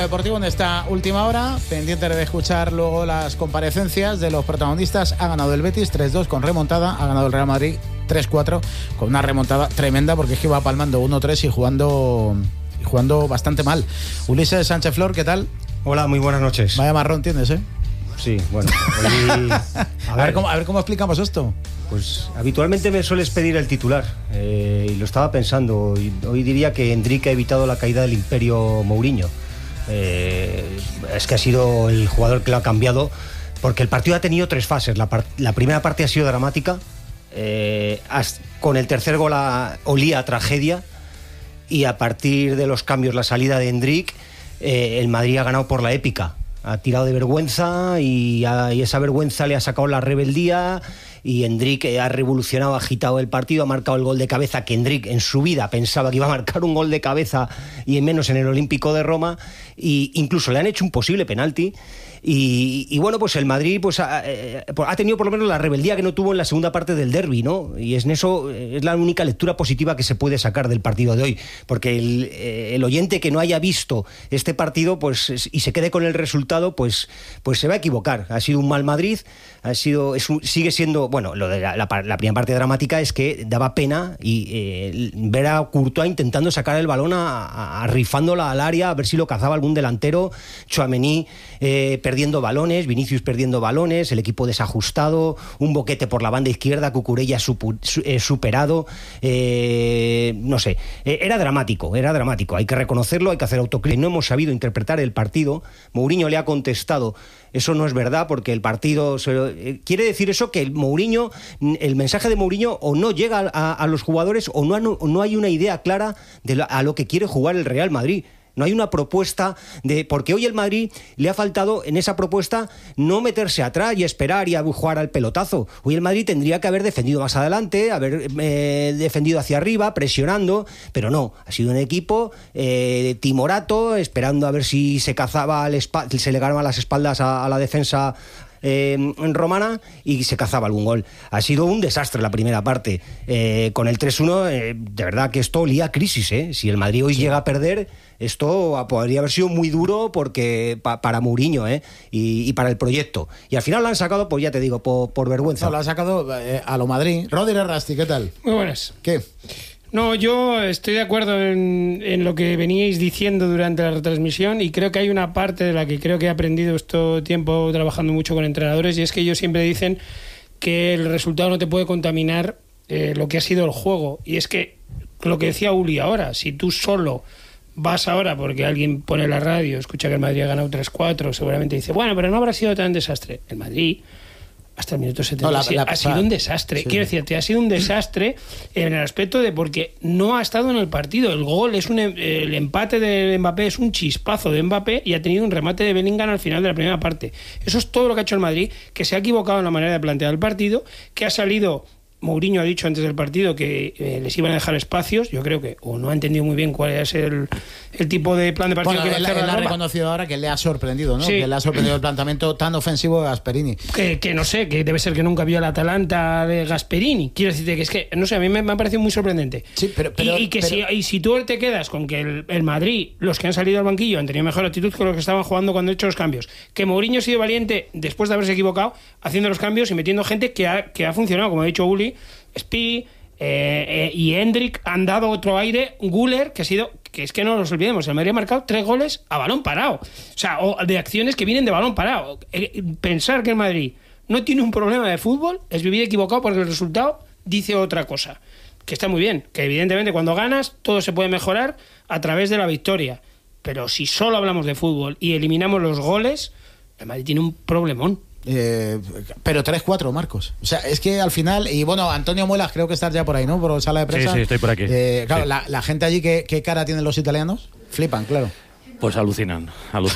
deportivo en esta última hora, pendiente de escuchar luego las comparecencias de los protagonistas. Ha ganado el Betis 3-2 con remontada, ha ganado el Real Madrid 3-4 con una remontada tremenda, porque es que iba palmando 1-3 y jugando bastante mal. Ulises Sánchez Flor, ¿qué tal? Hola, muy buenas noches. Vaya marrón tienes, ¿eh? Sí, bueno. A ver cómo explicamos esto. Pues habitualmente me sueles pedir el titular, y lo estaba pensando. Y hoy diría que Endrick ha evitado la caída del imperio Mourinho. Es que ha sido el jugador que lo ha cambiado, porque el partido ha tenido 3 fases. La primera parte ha sido dramática, con el tercer gol olía a tragedia, y a partir de los cambios, la salida de Endrick, el Madrid ha ganado por la épica. Ha tirado de vergüenza y esa vergüenza le ha sacado la rebeldía, y Endrick ha revolucionado, ha agitado el partido, ha marcado el gol de cabeza, que Endrick en su vida pensaba que iba a marcar un gol de cabeza, y menos en el Olímpico de Roma, y incluso le han hecho un posible penalti. Y bueno, pues el Madrid pues ha tenido por lo menos la rebeldía que no tuvo en la segunda parte del derbi, ¿no? Y en eso es la única lectura positiva que se puede sacar del partido de hoy, porque el oyente que no haya visto este partido pues y se quede con el resultado, pues se va a equivocar. Ha sido un mal Madrid, sigue siendo, bueno, lo de la primera parte dramática es que daba pena y ver a Courtois intentando sacar el balón, rifándola al área, a ver si lo cazaba algún delantero. Tchouaméni perdiendo balones, Vinicius perdiendo balones, el equipo desajustado, un boquete por la banda izquierda, Cucurella superado, no sé, era dramático, hay que reconocerlo, hay que hacer autocrítica. No hemos sabido interpretar el partido. Mourinho le ha contestado: eso no es verdad, porque el partido quiere decir eso, que el mensaje de Mourinho o no llega a los jugadores, o no hay una idea clara a lo que quiere jugar el Real Madrid. No hay una propuesta porque hoy el Madrid le ha faltado en esa propuesta no meterse atrás y esperar y a jugar al pelotazo. Hoy el Madrid tendría que haber defendido más adelante, haber defendido hacia arriba, presionando, pero no. Ha sido un equipo timorato, esperando a ver si se cazaba se le ganaba las espaldas a la defensa romana, y se cazaba algún gol. Ha sido un desastre la primera parte. Con el 3-1, de verdad que esto olía a crisis, ¿eh? Si el Madrid hoy llega a perder, esto podría haber sido muy duro para Mourinho, y para el proyecto. Y al final lo han sacado, pues ya te digo, por vergüenza. No, lo han sacado a lo Madrid. Rodríguez Rasti, ¿qué tal? Muy buenas. ¿Qué? No, yo estoy de acuerdo en lo que veníais diciendo durante la retransmisión, y creo que hay una parte de la que creo que he aprendido este tiempo trabajando mucho con entrenadores, y es que ellos siempre dicen que el resultado no te puede contaminar lo que ha sido el juego. Y es que lo que decía Uli ahora, si tú solo vas ahora porque alguien pone la radio, escucha que el Madrid ha ganado 3-4, seguramente dice, bueno, pero no habrá sido tan desastre. El Madrid, hasta el minuto 70, ha sido un desastre. Sí. Quiero decirte, ha sido un desastre en el aspecto de porque no ha estado en el partido. El gol es el empate de Mbappé es un chispazo de Mbappé, y ha tenido un remate de Bellingham al final de la primera parte. Eso es todo lo que ha hecho el Madrid, que se ha equivocado en la manera de plantear el partido, que ha salido... Mourinho ha dicho antes del partido que les iban a dejar espacios. Yo creo que o no ha entendido muy bien cuál es el tipo de plan de partido, bueno, que él ha reconocido ahora que le ha sorprendido, ¿no? Sí. Que le ha sorprendido el planteamiento tan ofensivo de Gasperini. Que no sé, que debe ser que nunca vio al Atalanta de Gasperini. Quiero decirte que es que, no sé, a mí me ha parecido muy sorprendente. Sí, pero si tú te quedas con que el Madrid, los que han salido al banquillo, han tenido mejor actitud que los que estaban jugando cuando han hecho los cambios, que Mourinho ha sido valiente después de haberse equivocado, haciendo los cambios y metiendo gente que ha funcionado, como ha dicho Uli, Spi y Endrick han dado otro aire. Güler, que es que no nos olvidemos, el Madrid ha marcado 3 goles a balón parado, o sea, de acciones que vienen de balón parado. Pensar que el Madrid no tiene un problema de fútbol es vivir equivocado, porque el resultado dice otra cosa, que está muy bien, que evidentemente cuando ganas todo se puede mejorar a través de la victoria, pero si solo hablamos de fútbol y eliminamos los goles, el Madrid tiene un problemón. Pero 3-4, Marcos. O sea, es que al final, y bueno, Antonio Muelas, creo que estás ya por ahí, ¿no? Por sala de prensa. Sí, estoy por aquí. Claro, sí. La gente allí, ¿qué cara tienen los italianos? Flipan, claro. Pues alucinan,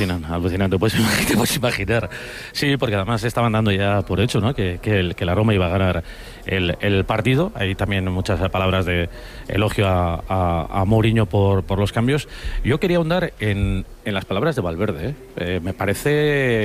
te puedes imaginar. Sí, porque además estaban dando ya por hecho, ¿no? Que la Roma iba a ganar el partido. Hay también muchas palabras de elogio a Mourinho por los cambios. Yo quería ahondar en las palabras de Valverde, ¿eh? Me parece